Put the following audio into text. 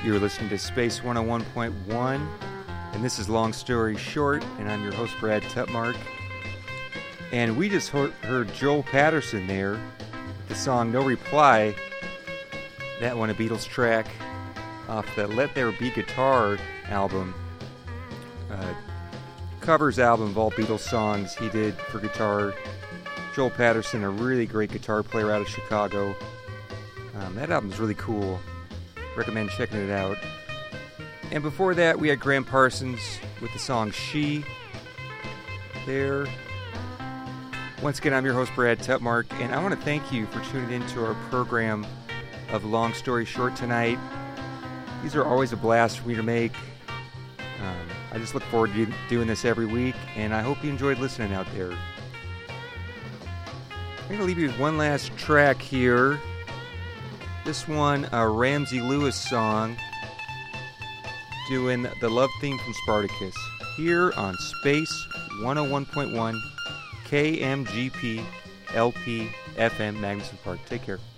You're listening to Space 101.1, and this is Long Story Short, and I'm your host, Brad Tutmark. And we just heard Joel Patterson there with the song No Reply. That one, a Beatles track off the Let There Be Guitar album. Covers album of all Beatles songs he did for guitar. Joel Patterson, a really great guitar player out of Chicago. That album's really cool. Recommend checking it out. And before that, we had Graham Parsons with the song She. There. Once again, I'm your host, Brad Tutmark, and I want to thank you for tuning in to our program of Long Story Short tonight. These are always a blast for me to make. I just look forward to doing this every week, and I hope you enjoyed listening out there. I'm going to leave you with one last track here. This one, a Ramsey Lewis song, doing the love theme from Spartacus, here on Space 101.1 KMGP LP FM Magnuson Park. Take care.